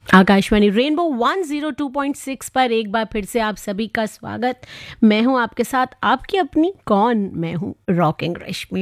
Akashvani rainbow 102.6 पर एक बार फिर से आप सभी का स्वागत। मैं हूं आपके साथ आपकी अपनी कौन, मैं हूं रॉकिंग रश्मि।